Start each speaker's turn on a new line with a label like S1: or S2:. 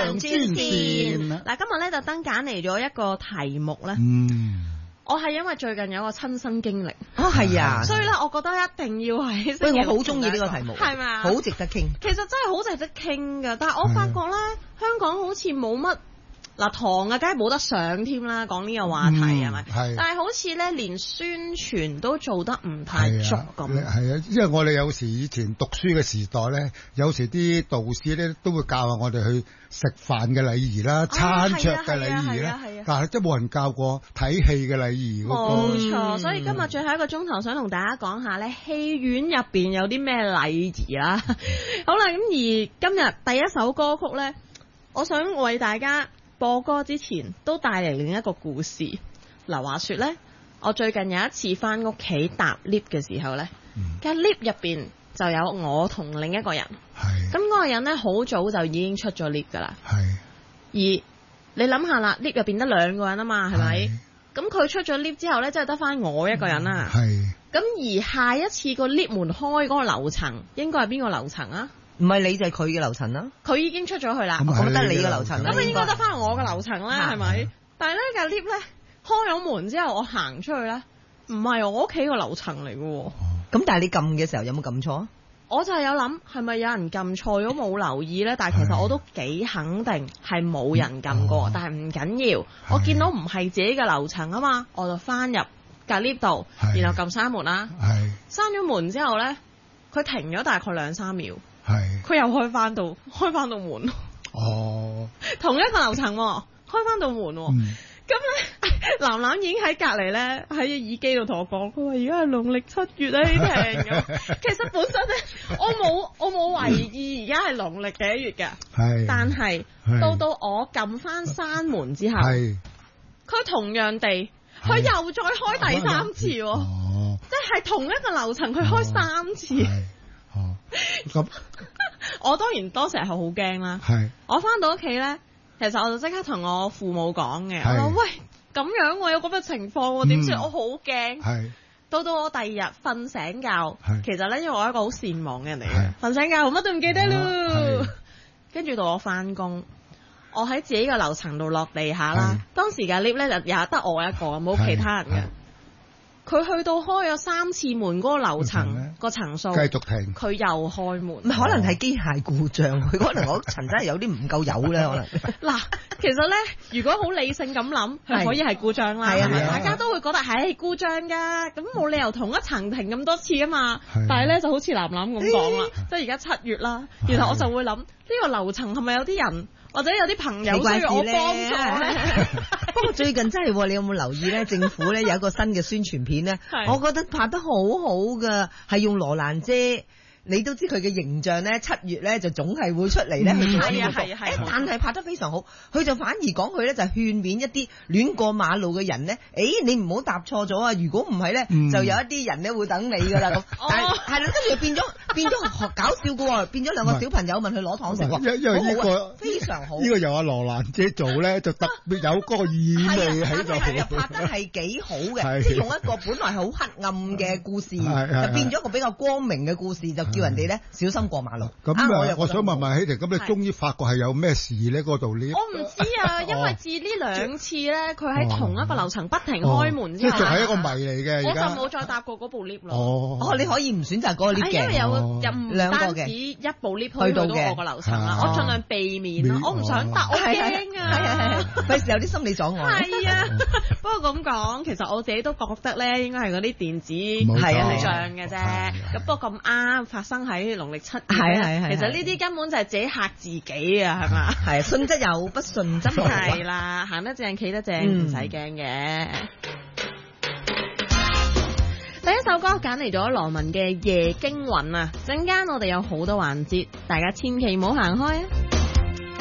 S1: 專線。嗱，今日咧特登揀嚟咗一個題目咧。我係因為最近有個親身經歷
S2: 係啊，
S1: 所以咧，我覺得一定要喺。
S2: 喂，我好中意呢個題目，
S1: 係咪啊？
S2: 好值得傾。
S1: 其實真係好值得傾㗎，但係我發覺咧，香港好似冇乜。嗱，堂啊，梗係冇得上添啦，講呢個話題係咪？但係好似咧，連宣傳都做得唔太足咁。
S3: 係啊，因為我哋有時以前讀書嘅時代咧，有時啲導師咧都會教下我哋去食飯嘅禮儀啦、餐桌嘅禮儀啦，但係真冇人教過睇戲嘅禮儀。
S1: 冇錯，所以今日最後一個鐘頭想同大家講下咧，戲院入邊有啲咩禮儀啦。好啦，咁而今日第一首歌曲咧，我想為大家播歌之前都帶嚟另一個故事。嗱，話說呢，我最近有一次翻屋企搭 lift 嘅時候呢，間 lift 入邊就有我同另一個人。咁嗰個人呢，好早就已經出咗 lift 噶啦。而你諗下啦，lift 入邊得兩個人啊嘛，係咪？咁佢出咗 lift 之後呢，真係得翻我一個人啦。咁而下一次個 lift 門開嗰個樓層，應該係邊個樓層啊？
S2: 唔係你就係佢嘅樓層啦，
S1: 佢已經出咗去啦，
S2: 我覺得你嘅樓層啦，
S1: 咁應該得翻我嘅樓層啦，係咪？但係呢架 lift 咧開咗門之後，我行出去咧，唔係我屋企個樓層嚟嘅。
S2: 咁但係你撳嘅時候有冇撳錯？
S1: 我就係有諗係咪有人撳錯咗冇留意咧？但係其實我都幾肯定係冇人撳過，但係唔緊要，我見到唔係自己嘅樓層啊嘛，我就翻入架 lift 度，然後撳閂門啦。閂咗門之後咧，佢停咗大概2-3秒。佢又開翻到門。同一個樓層，開翻到門。咁咧，藍藍已經喺隔離咧，喺耳機度同我講，佢話而家係農曆7月啊，你停咁。其實本身咧，我冇懷疑而家係農曆幾月嘅。但係到我撳翻閂門之後，佢同樣地，佢又再開第3次喎。即係同一個樓層，佢開3次。
S3: 咁
S1: 我當然當時係好驚啦。我翻到屋企咧，其實我就即刻同我父母講嘅，我話喂，咁樣我有咁嘅情況，點算？我好驚。到我第二日瞓醒覺，其實咧因為我係一個好善忘嘅人嚟嘅，瞓醒覺乜都唔記得咯。跟住到我翻工，我喺自己嘅樓層度落地下啦。當時嘅 lift 咧就又得我一個，冇其他人嘅。佢去到開咗3次門嗰個樓層個層數，繼
S3: 續停，
S1: 佢又開門。
S2: 唔係可能係機械故障，佢可能嗰層真係有啲唔夠油咧，可能。
S1: 嗱，其實咧，如果好理性咁諗，係可以係故障啦，係咪？大家都會覺得係故障㗎，咁冇理由同一層停咁多次啊嘛。但係咧就好似藍藍咁講啦，即係而家7月啦，然後我就會諗呢個樓層係咪有啲人？或者有啲朋友需要我幫助咧。
S2: 不過最近真係，你有冇留意咧？政府咧有一個新嘅宣傳片咧，我覺得拍得好好㗎，係用羅蘭姐。你都知佢嘅形象咧，7月咧就總係會出嚟咧去做呢個角色，但係拍得非常好。佢就反而講佢咧就勸勉一啲亂過馬路嘅人咧，你唔好搭錯咗啊！如果唔係咧，就有一啲人咧會等你噶啦咁。但係係啦，跟住變咗搞笑嘅喎，變咗兩個小朋友問佢攞糖食喎。
S3: 因為呢個
S2: 非常好，
S3: 呢個由阿羅蘭姐做咧，就特別有嗰個意味喺度。
S2: 係拍得係幾好嘅，即係用一個本來好黑暗嘅故事，就變咗一個比較光明嘅故事就。叫人哋咧小心過馬路。
S3: 咁我想問問希婷，咁你終於發覺係有咩事咧？嗰度呢？
S1: 我唔知啊，因為自呢2次咧，佢喺同一個樓層不停開門之後，
S3: 即係仲係一個謎嚟嘅。
S1: 我就冇再搭過嗰部 lift 咯。
S2: 你可以唔選擇嗰個 lift 嘅，
S1: 因為有唔單止一部 lift 去到我個樓層啦，我盡量避免啦，我唔想搭，我驚啊，
S2: 費事有啲心理阻礙。
S1: 係啊，不過咁講，其實我自己都覺得咧，應該係嗰啲電子故障嘅啫。咁不過咁啱發生喺農曆7月，其實呢啲根本就係自己嚇自己啊，係嘛？
S2: 係信則有，不信則無。
S1: 係啦，行得正企得正，唔使驚嘅。第一首歌揀嚟咗羅文嘅《夜驚魂》啊！陣間我哋有好多環節，大家千祈唔好行開啊！